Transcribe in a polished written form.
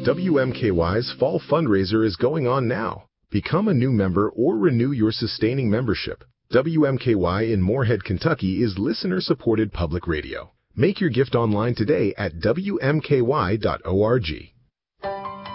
WMKY's fall fundraiser is going on now. Become a new member or renew your sustaining membership. WMKY in Moorhead, Kentucky is listener-supported public radio. Make your gift online today at WMKY.org.